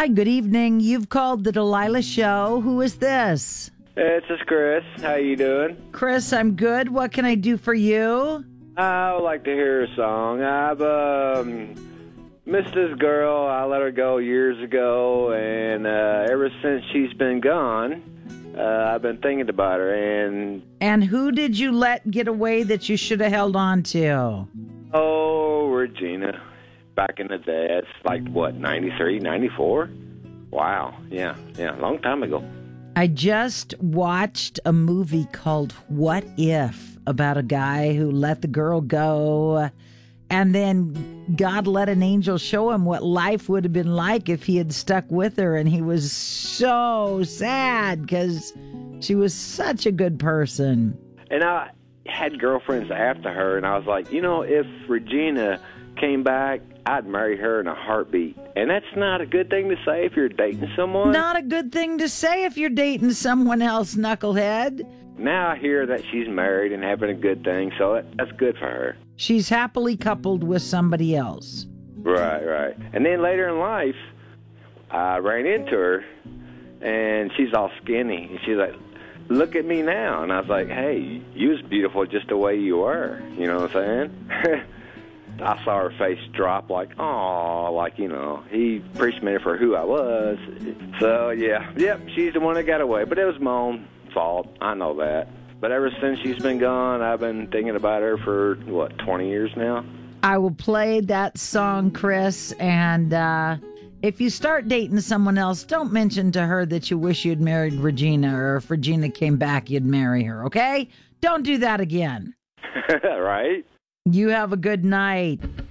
Hi, good evening. You've called the Delilah Show. Who is this? It's just Chris. How you doing? Chris, I'm good. What can I do for you? I would like to hear a song. I've missed this girl. I let her go years ago, and ever since she's been gone, I've been thinking about her. And who did you let get away that you should have held on to? Oh, Regina. Back in the day, it's like, what, 93, 94? Wow. Yeah, long time ago. I just watched a movie called What If, about a guy who let the girl go, and then God let an angel show him what life would have been like if he had stuck with her, and he was so sad because she was such a good person. And I had girlfriends after her, and I was like, if Regina came back, I'd marry her in a heartbeat. And that's not a good thing to say if you're dating someone. Not a good thing to say if you're dating someone else, knucklehead. Now I hear that she's married and having a good thing, so that's good for her. She's happily coupled with somebody else. Right. And then later in life, I ran into her, and she's all skinny. And she's like, look at me now. And I was like, hey, you was beautiful just the way you were. You know what I'm saying? I saw her face drop like, he appreciated for who I was. So, yep, she's the one that got away. But it was my own fault. I know that. But ever since she's been gone, I've been thinking about her for, 20 years now? I will play that song, Chris, and if you start dating someone else, don't mention to her that you wish you'd married Regina, or if Regina came back, you'd marry her, okay? Don't do that again. Right? You have a good night.